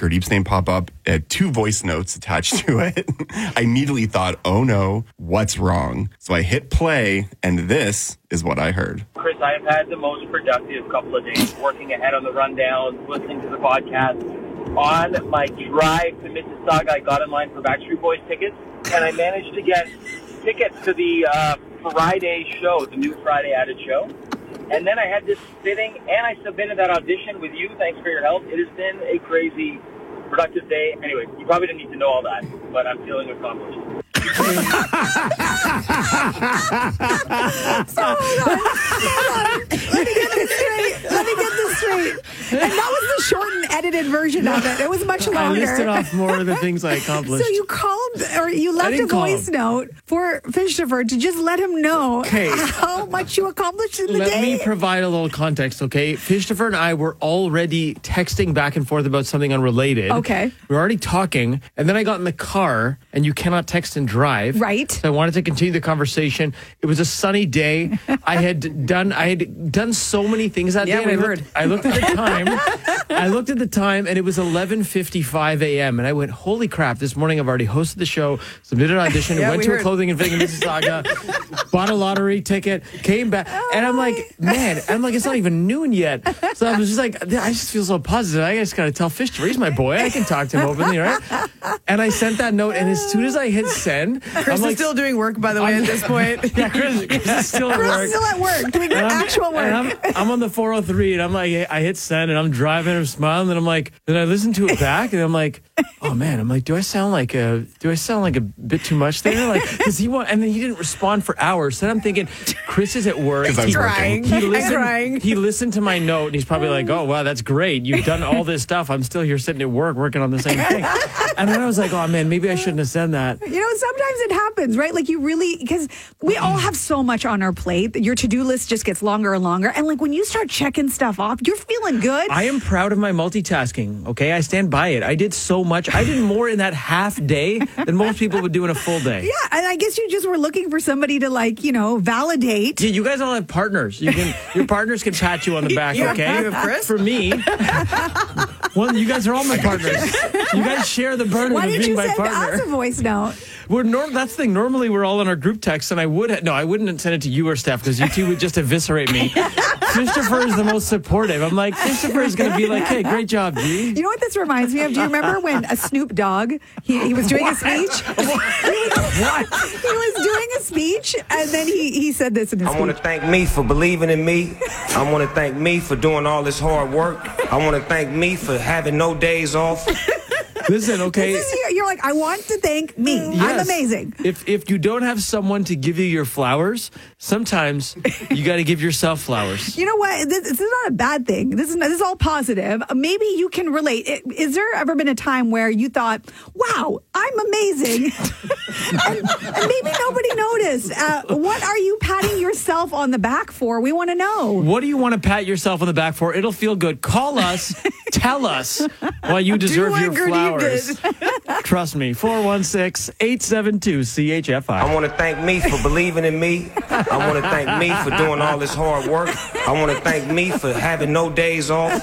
Gurdeep's name pop up. It had 2 voice notes attached to it. I immediately thought, oh no, what's wrong? So I hit play, and this is what I heard. Chris, I have had the most productive couple of days working ahead on the rundown, listening to the podcast. On my drive to Mississauga, I got in line for Backstreet Boys tickets, and I managed to get tickets to the Friday show, the new Friday added show. And then I had this fitting, and I submitted that audition with you. Thanks for your help. It has been a crazy, productive day. Anyway, you probably didn't need to know all that, but I'm feeling accomplished. Hold on. Let me get this straight. And that was the shortened, edited version of it. It was much longer. I listed off more of the things I accomplished. So you called, or you left a voice note for Christopher to just let him know how much you accomplished in the day. Let me provide a little context, okay? Christopher and I were already texting back and forth about something unrelated. Okay. We were already talking, and then I got in the car, and you cannot text and drive. Right. So I wanted to continue the conversation. It was a sunny day. I had done so many things that day. Yeah, we heard. I looked at the time. And it was 11:55 a.m. And I went, holy crap, this morning I've already hosted the show, submitted an audition, went to a clothing and fitting in Mississauga, bought a lottery ticket, came back. And I'm like, it's not even noon yet. So I was just like, I just feel so positive. I just got to tell Christopher, he's my boy. I can talk to him openly, right? And I sent that note, and as soon as I hit send, Chris is still doing work, by the way, at this point. Yeah, Chris is still at work. Chris is still at work, doing actual work. I'm on the 403, and I'm like, I hit send, and I'm driving, I'm smiling, and I'm like, then I listen to it back, and I'm like, oh man, I'm like, do I sound like a bit too much there? Like, because and then he didn't respond for hours. Then I'm thinking, Chris is at work. Because I'm working. He listened to my note, and he's probably like, oh wow, that's great. You've done all this stuff. I'm still here sitting at work working on the same thing. And then I was like, oh man, maybe I shouldn't have said that. You know, sometimes it happens, right? Like because we all have so much on our plate. Your to-do list just gets longer and longer. And like when you start checking stuff off, you're feeling good. I am proud of my multitasking, okay? I stand by it. I did so much. I did more in that half day than most people would do in a full day. Yeah, and I guess you just were looking for somebody to validate. Yeah, you guys all have partners. Your partners can pat you on the back, okay? You have Chris? For me, well, you guys are all my partners. You guys share the burden of being my partner. Why did you send us a voice note? That's the thing. Normally, we're all in our group text, and I wouldn't send it to you or Steph because you two would just eviscerate me. Christopher is the most supportive. I'm like, Christopher is going to be like, hey, great job, G. You know what this reminds me of? Do you remember when a Snoop Dogg, he was doing a speech? What? He was doing a speech, and then he said this in his speech. I want to thank me for believing in me. I want to thank me for doing all this hard work. I want to thank me for having no days off. Listen, okay. You're like, I want to thank me. Yes. I'm amazing. If you don't have someone to give you your flowers, sometimes you got to give yourself flowers. You know what? This is not a bad thing. This is all positive. Maybe you can relate. Is there ever been a time where you thought, wow, I'm amazing? and maybe nobody noticed. What are you patting yourself on the back for? We want to know. What do you want to pat yourself on the back for? It'll feel good. Call us. Tell us why you deserve your flowers. Trust me. 416-872-CHFI. I want to thank me for believing in me. I want to thank me for doing all this hard work. I want to thank me for having no days off.